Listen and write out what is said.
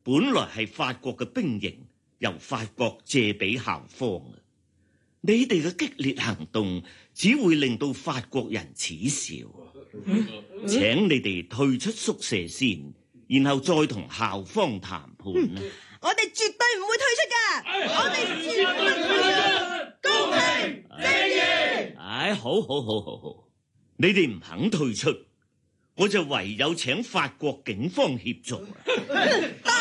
本來係法國嘅兵營，由法國借俾校方啊！你哋嘅激烈行動只會令到法國人恥笑。請你哋退出宿舍先，然後再同校方談判啦。 我哋絕對唔會退出㗎，我哋絕對唔會退出，公平正義。 好，你哋唔肯退出，我就唯有請法國警方協助。 大